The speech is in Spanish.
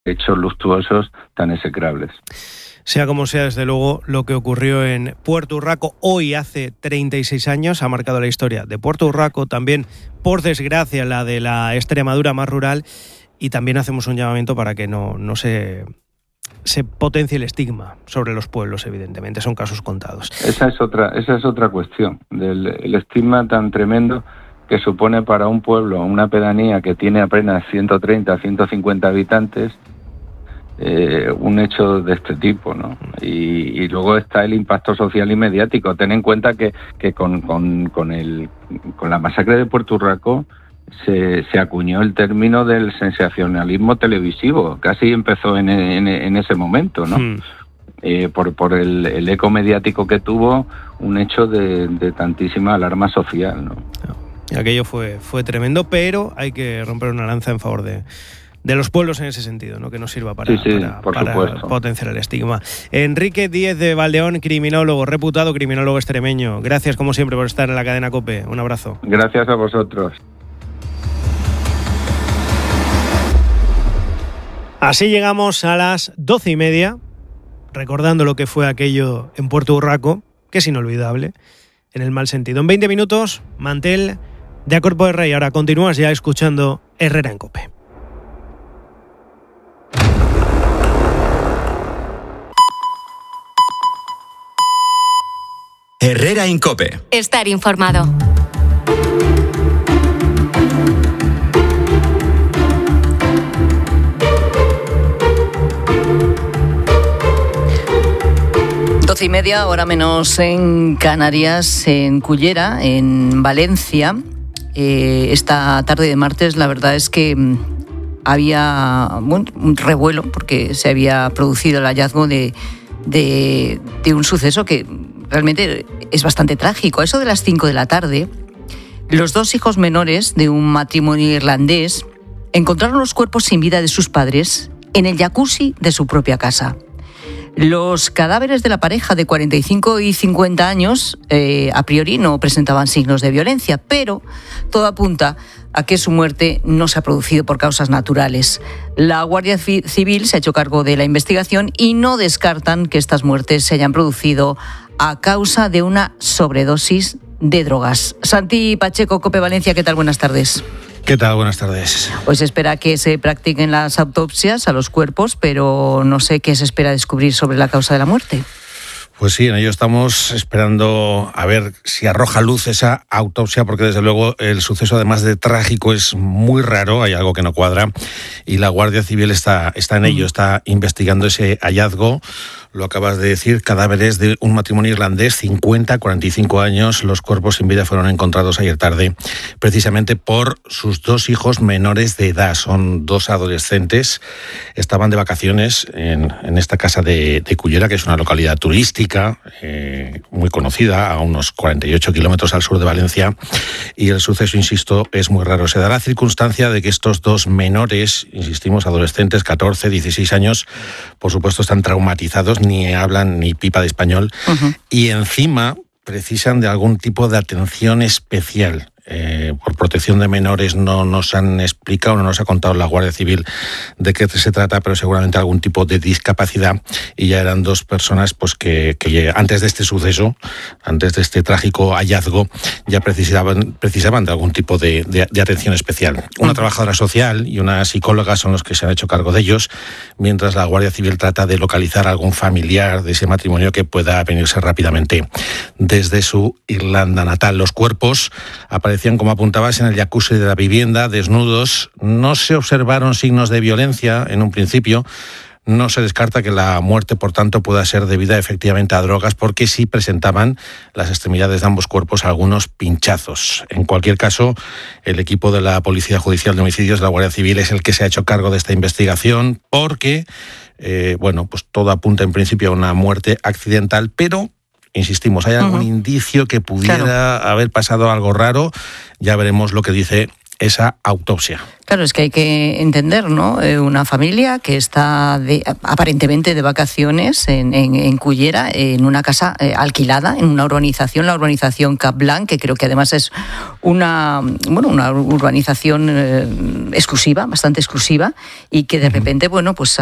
hechos luctuosos tan execrables. Sea como sea, desde luego, lo que ocurrió en Puerto Urraco hoy hace 36 años ha marcado la historia de Puerto Urraco, también, por desgracia, la de la Extremadura más rural, y también hacemos un llamamiento para que no se potencie el estigma sobre los pueblos, evidentemente, son casos contados. Esa es otra cuestión, el estigma tan tremendo que supone para un pueblo, una pedanía que tiene apenas 130, 150 habitantes, un hecho de este tipo, ¿no? Y luego está el impacto social y mediático. Ten en cuenta que con la masacre de Puerto Urraco se acuñó el término del sensacionalismo televisivo. Casi empezó en ese momento, ¿no? Por el eco mediático que tuvo un hecho de tantísima alarma social, ¿no? Y aquello fue tremendo, pero hay que romper una lanza en favor de los pueblos en ese sentido, ¿no? Que nos sirva para potenciar el estigma. Enrique Díez de Valdeón, criminólogo, reputado criminólogo extremeño. Gracias, como siempre, por estar en la cadena COPE. Un abrazo. Gracias a vosotros. Así llegamos a las 12:30, recordando lo que fue aquello en Puerto Urraco, que es inolvidable, en el mal sentido. En 20 minutos, Mantel de A Corpo de Rei. Ahora continúas ya escuchando Herrera en COPE. Herrera en COPE. Estar informado. Doce y media, hora menos en Canarias, en Cullera, en Valencia. Esta tarde de martes, la verdad es que había un revuelo porque se había producido el hallazgo de un suceso que realmente es bastante trágico. A eso de las 5 de la tarde, los dos hijos menores de un matrimonio irlandés encontraron los cuerpos sin vida de sus padres en el jacuzzi de su propia casa. Los cadáveres de la pareja de 45 y 50 años a priori no presentaban signos de violencia, pero todo apunta a que su muerte no se ha producido por causas naturales. La Guardia Civil se ha hecho cargo de la investigación y no descartan que estas muertes se hayan producido a causa de una sobredosis de drogas. Santi Pacheco, COPE Valencia, ¿qué tal? Buenas tardes. ¿Qué tal? Buenas tardes. Pues se espera que se practiquen las autopsias a los cuerpos, pero no sé qué se espera descubrir sobre la causa de la muerte. Pues sí, en ello estamos esperando a ver si arroja luz esa autopsia, porque desde luego el suceso, además de trágico, es muy raro, hay algo que no cuadra, y la Guardia Civil está en ello, está investigando ese hallazgo. Lo acabas de decir, cadáveres de un matrimonio irlandés, 50, 45 años. Los cuerpos sin vida fueron encontrados ayer tarde, precisamente por sus dos hijos menores de edad. Son dos adolescentes, estaban de vacaciones en esta casa de Cullera, que es una localidad turística muy conocida, a unos 48 kilómetros al sur de Valencia. Y el suceso, insisto, es muy raro. Se da la circunstancia de que estos dos menores, insistimos, adolescentes, 14, 16 años, por supuesto están traumatizados, ni hablan ni pipa de español, y encima precisan de algún tipo de atención especial. Por protección de menores no nos han explicado, no nos ha contado la Guardia Civil de qué se trata, pero seguramente algún tipo de discapacidad, y ya eran dos personas pues que antes de este suceso, antes de este trágico hallazgo, ya precisaban de algún tipo de atención especial. Una trabajadora social y una psicóloga son los que se han hecho cargo de ellos, mientras la Guardia Civil trata de localizar a algún familiar de ese matrimonio que pueda venirse rápidamente desde su Irlanda natal. Los cuerpos aparecían, como apuntabas, en el jacuzzi de la vivienda, desnudos. No se observaron signos de violencia en un principio. No se descarta que la muerte, por tanto, pueda ser debida efectivamente a drogas, porque sí presentaban las extremidades de ambos cuerpos algunos pinchazos. En cualquier caso, el equipo de la Policía Judicial de Homicidios de la Guardia Civil es el que se ha hecho cargo de esta investigación, porque pues todo apunta en principio a una muerte accidental, pero insistimos, hay algún indicio que pudiera haber pasado algo raro. Ya veremos lo que dice esa autopsia. Claro, es que hay que entender, ¿no? Una familia que está aparentemente de vacaciones en Cullera, en una casa alquilada, en una urbanización, la urbanización Cap Blanc, que creo que además es una urbanización exclusiva, bastante exclusiva, y que de repente, pues